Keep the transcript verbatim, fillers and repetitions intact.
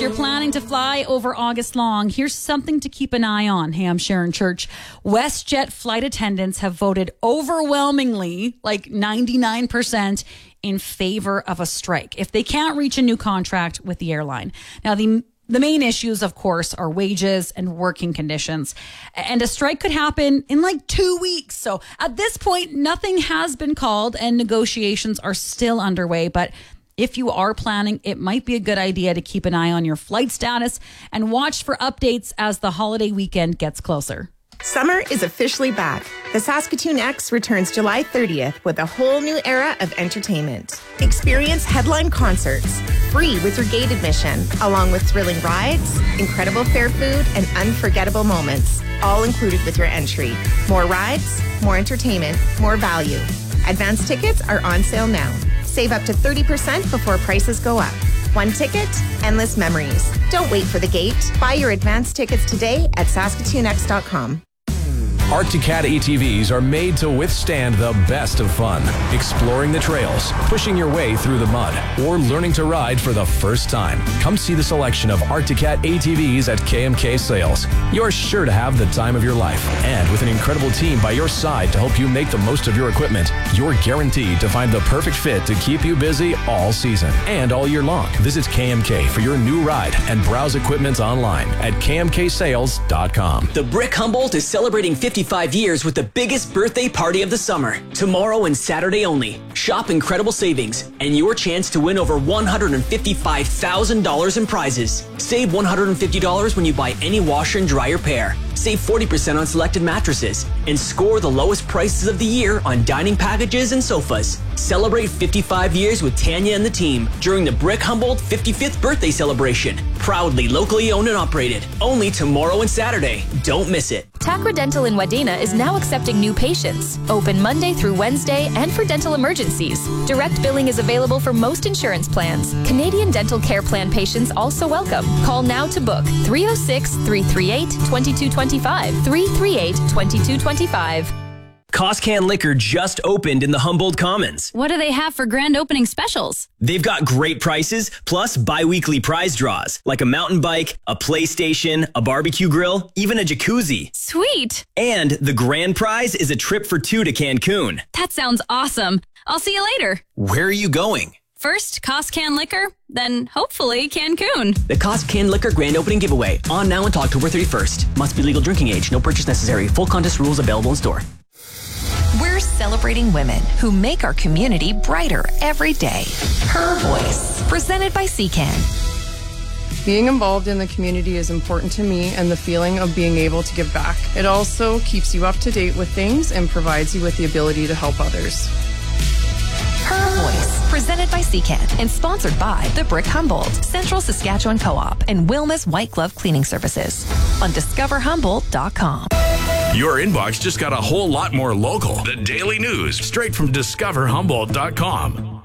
you're planning to fly over August long, here's something to keep an eye on. Hey, I'm Sharon Church. WestJet flight attendants have voted overwhelmingly, like ninety-nine percent, in favor of a strike if they can't reach a new contract with the airline. Now, the The main issues, of course, are wages and working conditions. And a strike could happen in like two weeks. So at this point, nothing has been called and negotiations are still underway. But if you are planning, it might be a good idea to keep an eye on your flight status and watch for updates as the holiday weekend gets closer. Summer is officially back. The Saskatoon X returns July thirtieth with a whole new era of entertainment. Experience headline concerts, free with your gate admission, along with thrilling rides, incredible fair food, and unforgettable moments, all included with your entry. More rides, more entertainment, more value. Advance tickets are on sale now. Save up to thirty percent before prices go up. One ticket, endless memories. Don't wait for the gate. Buy your advance tickets today at Saskatoon X dot com. Arctic Cat A T Vs are made to withstand the best of fun. Exploring the trails, pushing your way through the mud, or learning to ride for the first time. Come see the selection of Arctic Cat A T Vs at K M K Sales. You're sure to have the time of your life. And with an incredible team by your side to help you make the most of your equipment, you're guaranteed to find the perfect fit to keep you busy all season and all year long. Visit K M K for your new ride and browse equipment online at K M K sales dot com. The Brick Humboldt is celebrating fifty-five years with the biggest birthday party of the summer. Tomorrow and Saturday only. Shop incredible savings and your chance to win over one hundred fifty-five thousand dollars in prizes. Save one hundred fifty dollars when you buy any washer and dryer pair. Save forty percent on selected mattresses and score the lowest prices of the year on dining packages and sofas. Celebrate fifty-five years with Tanya and the team during the Brick Humboldt fifty-fifth birthday celebration. Proudly locally owned and operated. Only tomorrow and Saturday. Don't miss it. Tacra Dental in Wadena is now accepting new patients. Open Monday through Wednesday and for dental emergencies. Direct billing is available for most insurance plans. Canadian Dental Care Plan patients also welcome. Call now to book three oh six, three three eight, two two two five, three three eight, two two two five. Costcan Liquor just opened in the Humboldt Commons. What do they have for grand opening specials? They've got great prices, plus bi-weekly prize draws, like a mountain bike, a PlayStation, a barbecue grill, even a jacuzzi. Sweet! And the grand prize is a trip for two to Cancun. That sounds awesome. I'll see you later. Where are you going? First, Costcan Liquor, then hopefully Cancun. The Costcan Liquor grand opening giveaway, on now until October thirty-first. Must be legal drinking age, no purchase necessary. Full contest rules available in store. We're celebrating women who make our community brighter every day. Her Voice, presented by C C A N. Being involved in the community is important to me, and the feeling of being able to give back. It also keeps you up to date with things and provides you with the ability to help others. Her Voice, presented by C C A N and sponsored by the Brick Humboldt, Central Saskatchewan Co-op, and Wilma's White Glove Cleaning Services on discover humboldt dot com. Your inbox just got a whole lot more local. The Daily News, straight from discover humboldt dot com.